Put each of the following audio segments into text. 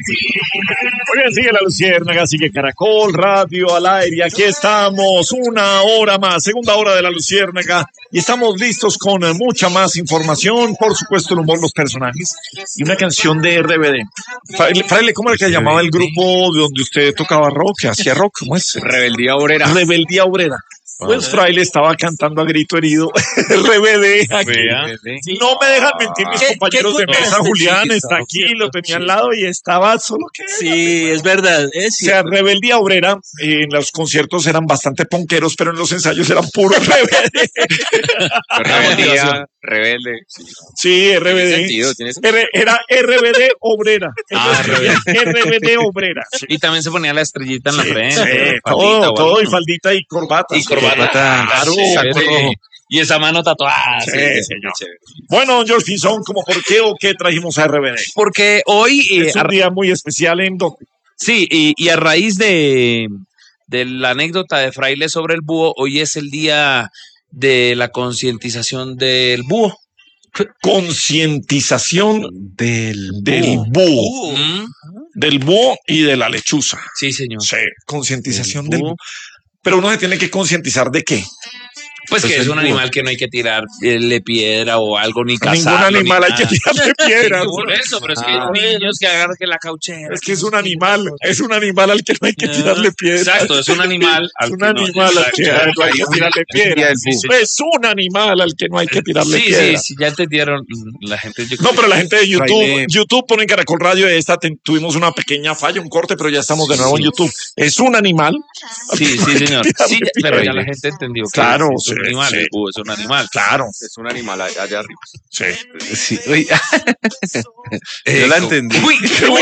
Muy bien, sigue La Luciérnaga, sigue Caracol Radio al aire. Aquí estamos, una hora más, segunda hora de La Luciérnaga. Y estamos listos con mucha más información, por supuesto el humor, los personajes y una canción de RBD. Fraile, ¿cómo era que llamaba el grupo donde usted tocaba rock, que hacía rock? ¿Cómo es? Rebeldía Obrera. Rebeldía Obrera. Pues Fraile estaba cantando a grito herido RBD aquí. No me dejan mentir mis compañeros de mesa. Julián está aquí, lo tenía al lado y estaba solo que... Sí, es verdad. O sea, Rebeldía Obrera, en los conciertos eran bastante ponqueros, pero en los ensayos eran puro RBD. Rebeldía, rebelde. Sí, RBD. Era RBD Obrera. RBD Obrera. Sí. Y también se ponía la estrellita en la frente. Sí, todo y faldita y corbata. Claro, y esa mano tatuada. Sí, señor. Bueno, George Pinzón, ¿cómo por qué o qué trajimos a RBD? Porque hoy... es un día muy especial en donde... Sí, y a raíz de la anécdota de Fraile sobre el búho, hoy es el día de la concientización del búho. Concientización del búho. Del búho y de la lechuza. Sí, señor. Sí, concientización del búho. Pero uno se tiene que concientizar ¿de qué? Pues que es un animal que no hay que tirarle piedra o algo, ni cazarlo. Ningún animal hay que tirarle piedra. Por eso, pero es que hay niños que agarran que la cauchera. Es que es un animal al que no hay que tirarle piedra. Exacto, es un animal al que no hay que tirarle piedra. Es un animal al que no hay que tirarle piedra. Sí, ya entendieron la gente. No, pero la gente de YouTube pone en Caracol Radio tuvimos una pequeña falla, un corte, pero ya estamos de nuevo en YouTube. Es un animal. Sí, señor. Sí, pero ya la gente entendió. Claro, es un animal, el búho es un animal. Claro. Es un animal allá arriba. Sí. Yo la entendí. Uy,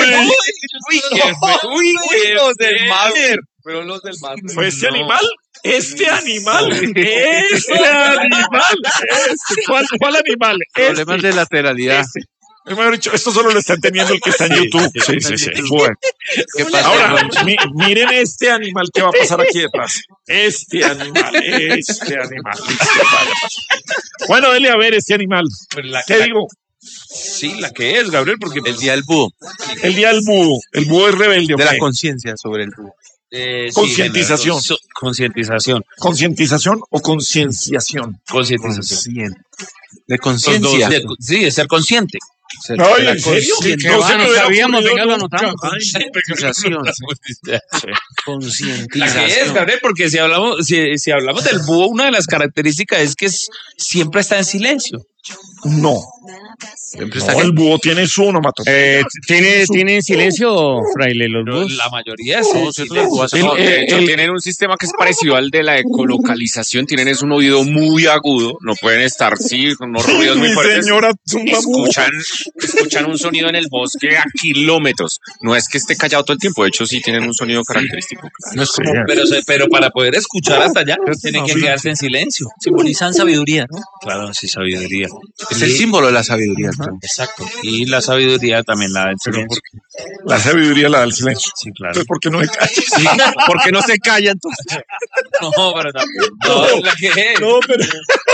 los del mar. Pero los del mar. Fue este animal. ¿Cuál animal? Problemas de lateralidad. Mejor dicho, esto solo lo están teniendo el que está en YouTube. Sí. Bueno. Ahora, miren este animal que va a pasar aquí detrás. Este animal. Bueno, dele a ver este animal. ¿Qué digo? Sí, la que es, Gabriel, porque el día del búho. El día del búho. El búho es rebelde. De la conciencia sobre el búho. Concientización. Concientización. ¿Concientización o concienciación? Concientización. De conciencia. Sí, de ser consciente. Ay, ¿en serio? No sabíamos, venga, lo anotamos. Concientización. La que es, Gabriel, porque si hablamos del búho, una de las características es que siempre está en silencio. No. El búho tiene su onomatopeya. ¿Tiene silencio, Fraile, los búhos? La mayoría sí. Tienen un sistema que es parecido al de la ecolocalización. Tienen un oído muy agudo. No pueden estar, con unos ruidos muy fuertes. Escuchan un sonido en el bosque a kilómetros. No es que esté callado todo el tiempo. De hecho, sí tienen un sonido característico. No es como, pero para poder escuchar hasta allá, tienen que quedarse en silencio. Simbolizan sabiduría, ¿no? Claro, sí, sabiduría. Es el símbolo de la sabiduría. Exacto. Y la sabiduría también la da el silencio. La sabiduría la da el silencio. Sí, claro. Entonces, ¿por qué no se calla? Sí, ¿por qué no se calla entonces? No, pero no, la que es. No, pero...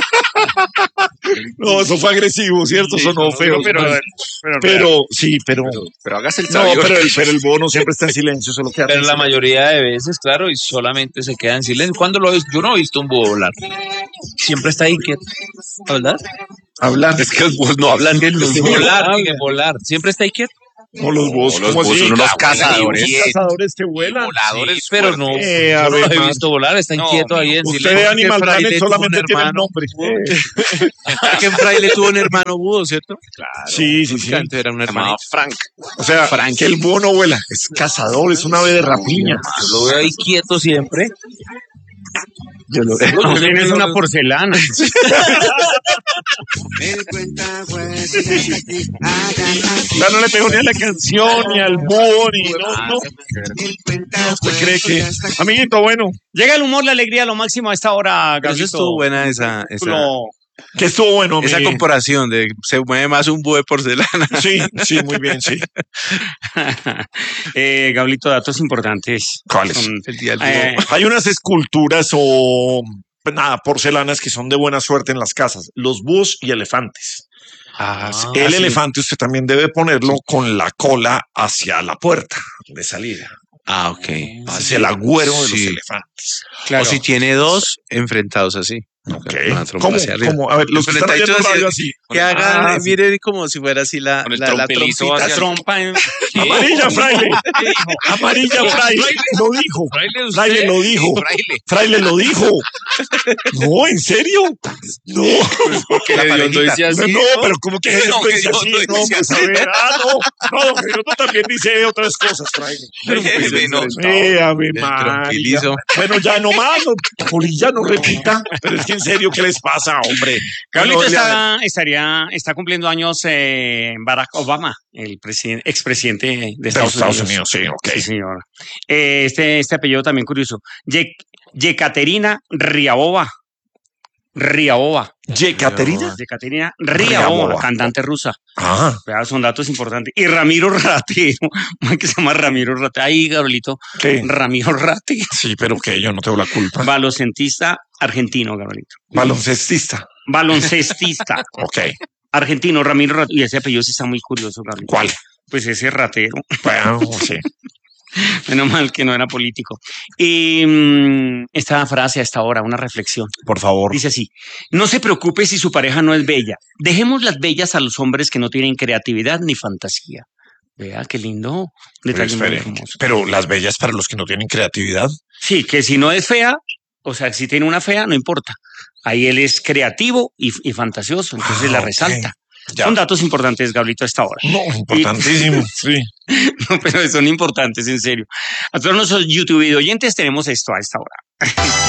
No, eso fue agresivo, ¿cierto? Sí, sonó feo. Pero hágase el sabio. No, pero el búho no siempre está en silencio, solo queda. Pero la mayoría de veces, claro, y solamente se queda en silencio. ¿Cuándo lo ves? Yo no he visto un búho volar. Siempre está ahí quieto. ¿Verdad? Hablar. Es que los búhos no hablan. Volar. Siempre está ahí quieto. No, los búhos, ¿cómo así? Son unos cazadores. Cazadores que vuelan. Voladores, sí, pero no. Yo no los he visto volar, está inquieto ahí en silencio. Usted de Animal Planet solamente tiene el nombre. Que en Fraile tuvo un hermano búho, ¿cierto? Claro. Sí. Era un hermano Frank. O sea, que el búho no vuela, es cazador, es un ave de rapiña. Yo lo veo ahí quieto siempre. Yo lo veo. Tienes una porcelana. No le pegó ni a la canción, ni al búho, ni no. ¿Usted cree que? Amiguito, bueno. Llega el humor, la alegría, lo máximo a esta hora, Gabriel. Estuvo buena esa. Que estuvo bueno. Esa comparación de se mueve más un búho de porcelana. Sí, muy bien, sí. Gablito, datos importantes. ¿Cuáles? El día del búho. Hay unas esculturas o porcelanas que son de buena suerte en las casas. Los búhos y elefantes. El elefante usted también debe ponerlo con la cola hacia la puerta de salida. Ok. Hacia el agüero de los elefantes. Claro. O si tiene dos enfrentados así. Ok. ¿Cómo? A ver, los que están oyendo radio así. Que hagan, miren como si fuera así la trompa. Amarilla, fraile. Amarilla, fraile. Lo dijo. Fraile lo dijo. Fraile lo dijo. No, ¿en serio? No. Porque Hediondo dice así. No, pero ¿cómo que Hediondo dice así? No, pues a ver. No, Hediondo también dice otras cosas, fraile. A ver, María. Bueno, ya no más. Polilla, no repita. Pero es que en serio, ¿qué les pasa, hombre? Carlito está cumpliendo años Barack Obama, el expresidente de Estados Unidos. Sí, ok. Sí, señor. Este apellido también curioso. Yekaterina Ryabova. ¿Yekaterina? Yekaterina Ryabova, cantante rusa. Son datos importantes. Y Ramiro Ratti, que se llama Ramiro Ratti. Ahí, Gabrielito. ¿Qué? Ramiro Ratti. Sí, pero que yo no tengo la culpa. Baloncestista argentino, Gabrielito. Baloncestista. Ok. Argentino, Ramiro Ratti. Y ese apellido sí está muy curioso, Gabrielito. ¿Cuál? Pues ese ratero. Bueno, sí. Menos mal que no era político. Y esta frase a esta hora, una reflexión. Por favor. Dice así: no se preocupe si su pareja no es bella. Dejemos las bellas a los hombres que no tienen creatividad ni fantasía. Vea, qué lindo. Detalle muy hermoso. Pero las bellas para los que no tienen creatividad. Sí, que si no es fea, o sea, si tiene una fea, no importa. Ahí él es creativo y fantasioso, entonces la resalta. Ya. Son datos importantes, Gabrielito, a esta hora. No, importantísimos, sí. No, pero son importantes, en serio. A todos nuestros YouTube oyentes tenemos esto a esta hora.